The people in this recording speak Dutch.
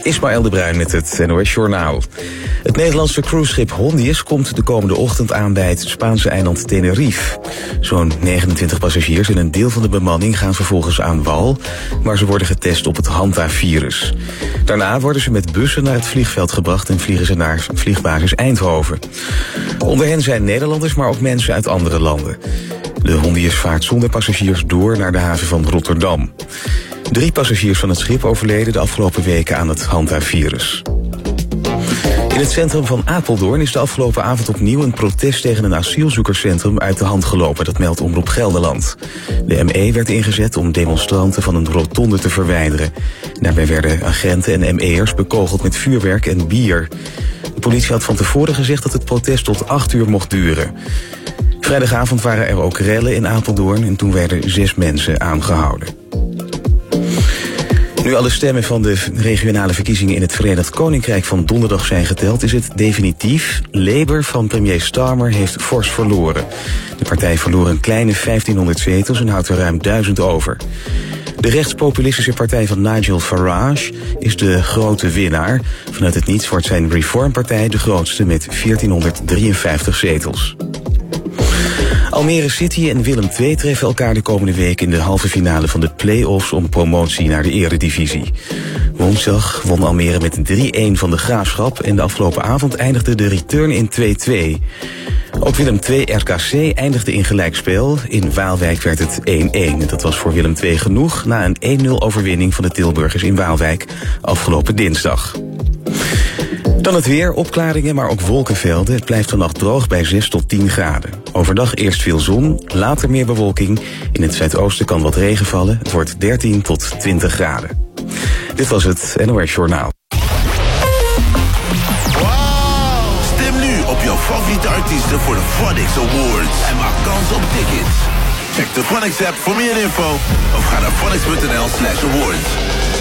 Ismaël de Bruin met het NOS Journaal. Het Nederlandse cruiseschip Hondius komt de komende ochtend aan bij het Spaanse eiland Tenerife. Zo'n 29 passagiers en een deel van de bemanning gaan vervolgens aan wal, waar ze worden getest op het Hanta-virus. Daarna worden ze met bussen naar het vliegveld gebracht en vliegen ze naar vliegbasis Eindhoven. Onder hen zijn Nederlanders, maar ook mensen uit andere landen. De Hondius vaart zonder passagiers door naar de haven van Rotterdam. 3 passagiers van het schip overleden de afgelopen weken aan het Hanta-virus. In het centrum van Apeldoorn is de afgelopen avond opnieuw een protest tegen een asielzoekerscentrum uit de hand gelopen. Dat meldt Omroep Gelderland. De ME werd ingezet om demonstranten van een rotonde te verwijderen. Daarbij werden agenten en ME'ers bekogeld met vuurwerk en bier. De politie had van tevoren gezegd dat het protest tot 8 uur mocht duren. Vrijdagavond waren er ook rellen in Apeldoorn en toen werden 6 mensen aangehouden. Nu alle stemmen van de regionale verkiezingen in het Verenigd Koninkrijk van donderdag zijn geteld, is het definitief. Labour van premier Starmer heeft fors verloren. De partij verloor een kleine 1500 zetels en houdt er ruim 1000 over. De rechtspopulistische partij van Nigel Farage is de grote winnaar. Vanuit het niets wordt zijn Reformpartij de grootste met 1453 zetels. Almere City en Willem II treffen elkaar de komende week in de halve finale van de play-offs om promotie naar de eredivisie. Woensdag won Almere met 3-1 van de Graafschap en de afgelopen avond eindigde de return in 2-2. Ook Willem II RKC eindigde in gelijkspel. In Waalwijk werd het 1-1. Dat was voor Willem II genoeg na een 1-0 overwinning van de Tilburgers in Waalwijk afgelopen dinsdag. Dan het weer, opklaringen, maar ook wolkenvelden. Het blijft vannacht droog bij 6 tot 10 graden. Overdag eerst veel zon, later meer bewolking. In het zuidoosten kan wat regen vallen. Het wordt 13 tot 20 graden. Dit was het NOS Journaal. Wow! Stem nu op jouw favoriete artiesten voor de Phonics Awards. En maak kans op tickets. Check de Phonics app voor meer info. Of ga naar phonics.nl/awards.